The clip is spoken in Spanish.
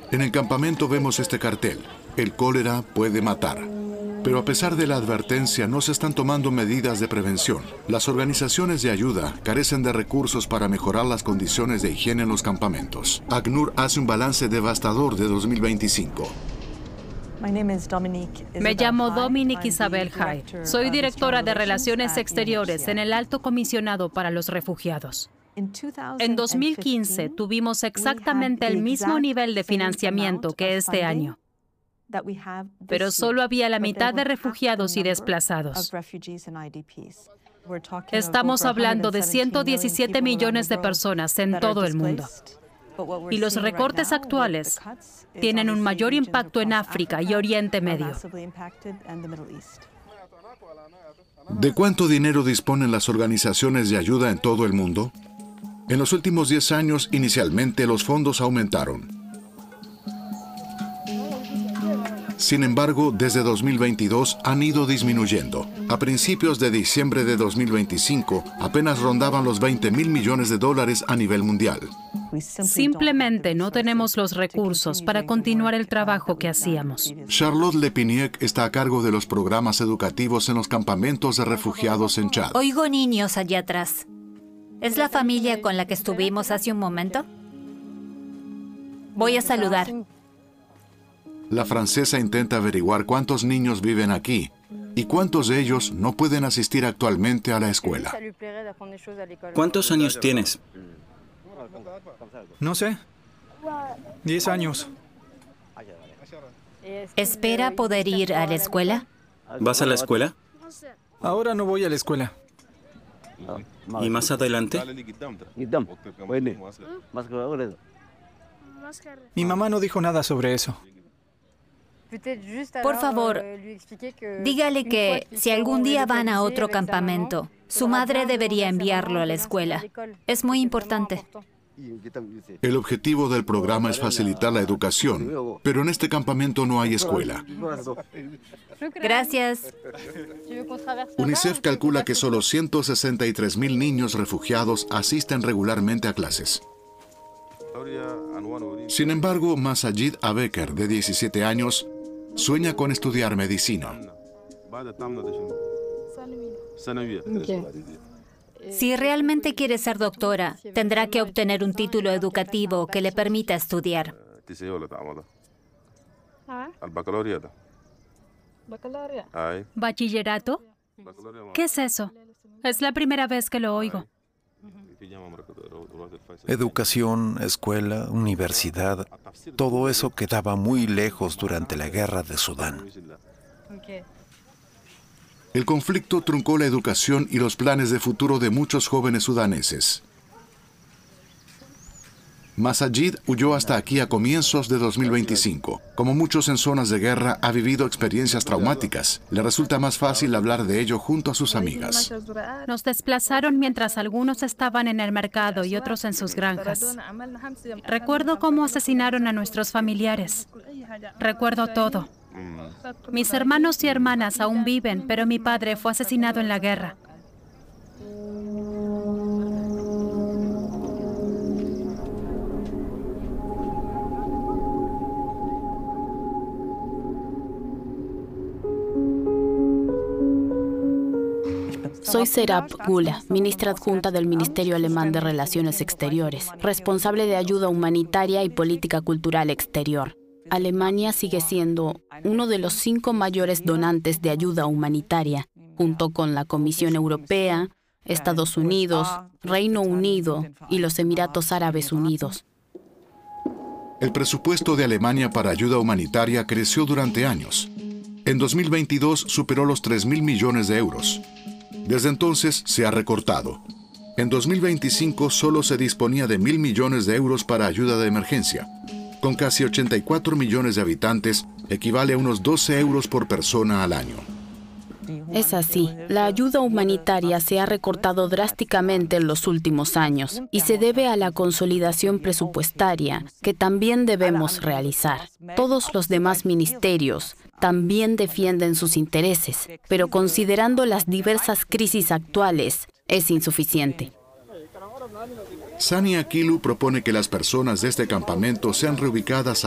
En el campamento vemos este cartel: el cólera puede matar. Pero a pesar de la advertencia, no se están tomando medidas de prevención. Las organizaciones de ayuda carecen de recursos para mejorar las condiciones de higiene en los campamentos. ACNUR hace un balance devastador de 2025. Me llamo Dominique Isabel Hyde. Soy directora de Relaciones Exteriores en el Alto Comisionado para los Refugiados. En 2015 tuvimos exactamente el mismo nivel de financiamiento que este año, pero solo había la mitad de refugiados y desplazados. Estamos hablando de 117 millones de personas en todo el mundo. Y los recortes actuales tienen un mayor impacto en África y Oriente Medio. ¿De cuánto dinero disponen las organizaciones de ayuda en todo el mundo? En los últimos 10 años, inicialmente, los fondos aumentaron. Sin embargo, desde 2022 han ido disminuyendo. A principios de diciembre de 2025, apenas rondaban los 20.000 millones de dólares a nivel mundial. Simplemente no tenemos los recursos para continuar el trabajo que hacíamos. Charlotte Lepiniec está a cargo de los programas educativos en los campamentos de refugiados en Chad. Oigo niños allá atrás. ¿Es la familia con la que estuvimos hace un momento? Voy a saludar. La francesa intenta averiguar cuántos niños viven aquí y cuántos de ellos no pueden asistir actualmente a la escuela. ¿Cuántos años tienes? No sé. 10 años. ¿Espera poder ir a la escuela? ¿Vas a la escuela? Ahora no voy a la escuela. ¿Y más adelante? Mi mamá no dijo nada sobre eso. Por favor, dígale que si algún día van a otro campamento, su madre debería enviarlo a la escuela. Es muy importante. El objetivo del programa es facilitar la educación, pero en este campamento no hay escuela. Gracias. UNICEF calcula que solo 163.000 niños refugiados asisten regularmente a clases. Sin embargo, Masajid Abeker, de 17 años, sueña con estudiar medicina. Si realmente quiere ser doctora, tendrá que obtener un título educativo que le permita estudiar. ¿Bachillerato? ¿Qué es eso? Es la primera vez que lo oigo. Educación, escuela, universidad, todo eso quedaba muy lejos durante la guerra de Sudán. El conflicto truncó la educación y los planes de futuro de muchos jóvenes sudaneses. Masajid huyó hasta aquí a comienzos de 2025. Como muchos en zonas de guerra, ha vivido experiencias traumáticas. Le resulta más fácil hablar de ello junto a sus amigas. Nos desplazaron mientras algunos estaban en el mercado y otros en sus granjas. Recuerdo cómo asesinaron a nuestros familiares. Recuerdo todo. Mis hermanos y hermanas aún viven, pero mi padre fue asesinado en la guerra. Soy Serap Gula, ministra adjunta del Ministerio Alemán de Relaciones Exteriores, responsable de ayuda humanitaria y política cultural exterior. Alemania sigue siendo uno de los 5 mayores donantes de ayuda humanitaria, junto con la Comisión Europea, Estados Unidos, Reino Unido y los Emiratos Árabes Unidos. El presupuesto de Alemania para ayuda humanitaria creció durante años. En 2022 superó los 3.000 millones de euros. Desde entonces se ha recortado. En 2025 solo se disponía de 1.000 millones de euros para ayuda de emergencia. Con casi 84 millones de habitantes, equivale a unos 12 euros por persona al año. Es así. La ayuda humanitaria se ha recortado drásticamente en los últimos años y se debe a la consolidación presupuestaria que también debemos realizar. Todos los demás ministerios también defienden sus intereses, pero considerando las diversas crisis actuales, es insuficiente. Sani Akilu propone que las personas de este campamento sean reubicadas a